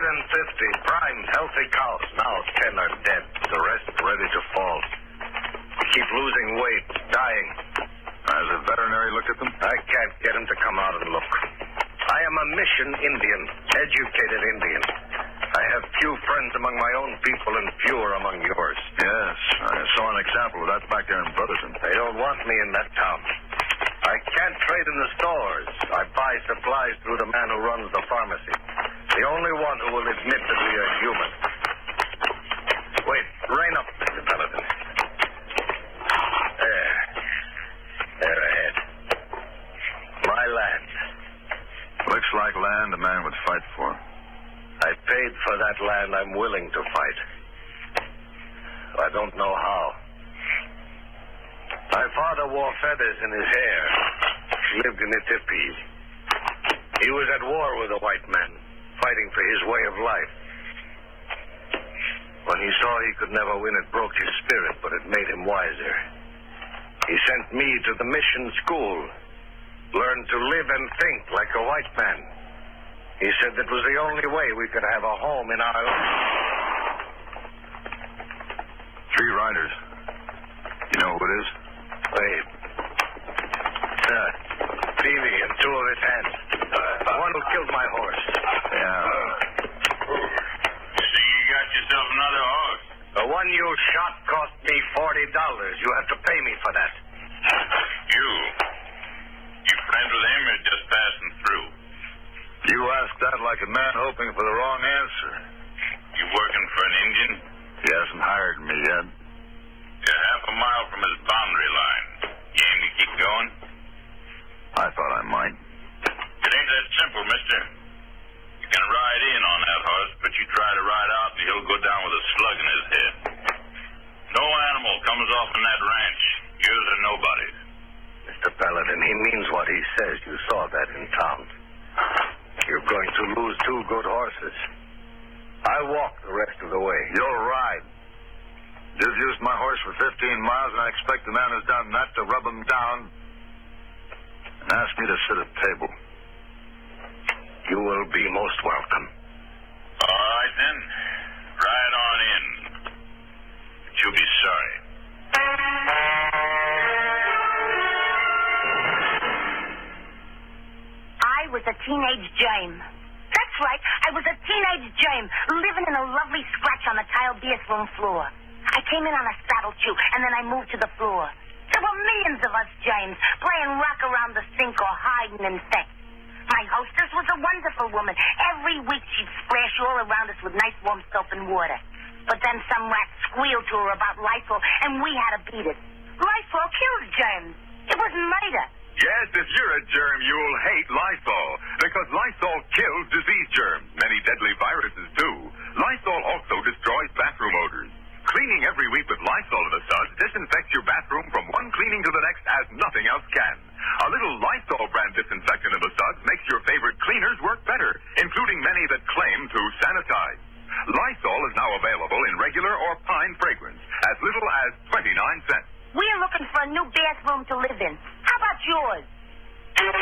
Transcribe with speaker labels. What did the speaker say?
Speaker 1: prime, healthy cows. Now 10 are dead. The rest ready to fall. We keep losing weight, dying.
Speaker 2: Has a veterinary looked at them?
Speaker 1: I can't get him to come out and look. I am a mission Indian, educated Indian. I have few friends among my own people and fewer among yours.
Speaker 2: Yes, I saw an example of that back there in Brotherton.
Speaker 1: They don't want me in that town. I can't trade in the stores. I buy supplies through the man who runs the pharmacy. The only one who will admit that we are human. Wait, rein up, Mr. Paladin. There ahead. My land.
Speaker 2: Looks like land a man would fight for.
Speaker 1: I paid for that land. I'm willing to fight. I don't know how. My father wore feathers in his hair. He lived in the tepees. He was at war with the white man, fighting for his way of life. When he saw he could never win, it broke his spirit, but it made him wiser. He sent me to the mission school, learned to live and think like a white man. He said that was the only way we could have a home in our land.
Speaker 2: 3 riders. You know who it is?
Speaker 1: Wait. Peavy and 2 of his hands. The one who killed my horse.
Speaker 2: Yeah.
Speaker 3: So you got yourself another horse?
Speaker 1: The one you shot cost me $40. You have to pay me for that.
Speaker 3: You friends with him or just passing through?
Speaker 2: You ask that like a man hoping for the wrong answer.
Speaker 3: You working for an Indian?
Speaker 2: He hasn't hired me yet.
Speaker 3: You're half a mile from his boundary line. You aim to keep going?
Speaker 2: I thought I might.
Speaker 3: It ain't that simple, mister. You can ride in on that horse, but you try to ride out and he'll go down with a slug in his head. No animal comes off on that ranch. Yours or nobody's.
Speaker 1: Mr. Paladin, he means what he says. You saw that in town. You're going to lose 2 good horses. I walk the rest of the way.
Speaker 2: You'll ride. You've used my horse for 15 miles, and I expect the man who's done that to rub him down and ask me to sit at table.
Speaker 1: You will be most welcome.
Speaker 3: All right, then. Ride on in. But you'll be sorry.
Speaker 4: I was a teenage James. That's right, I was a teenage James, living in a lovely scratch on the tile bathroom floor. I came in on a saddle chew, and then I moved to the floor. There were millions of us James, playing rock around the sink or hiding in sex. My hostess was a wonderful woman. Every week she'd splash all around us with nice warm soap and water. But then some rat squealed to her about Lysol, and we had to beat it. Lysol kills germs. It was murder.
Speaker 5: Yes, if you're a germ, you'll hate Lysol, because Lysol kills disease germs, many deadly viruses too. Lysol also destroys bathroom odors. Cleaning every week with Lysol in the suds disinfects your bathroom from one cleaning to the next as nothing else can. A little Lysol brand disinfectant in the suds makes your favorite cleaners work better, including many that claim to sanitize. Lysol is now available in regular or pine fragrance, as little as 29 cents.
Speaker 4: We're looking for a new bathroom to live in. How about yours?